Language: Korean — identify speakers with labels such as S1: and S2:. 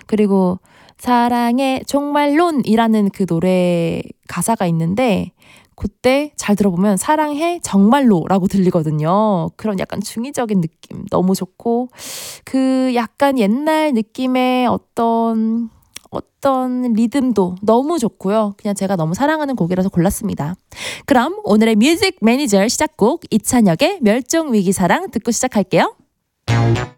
S1: 그리고 사랑해 정말론이라는 그 노래 가사가 있는데 그때 잘 들어보면 사랑해 정말로라고 들리거든요. 그런 약간 중의적인 느낌 너무 좋고 그 약간 옛날 느낌의 어떤 리듬도 너무 좋고요. 그냥 제가 너무 사랑하는 곡이라서 골랐습니다. 그럼 오늘의 뮤직 매니저 시작곡 이찬혁의 멸종위기사랑 듣고 시작할게요.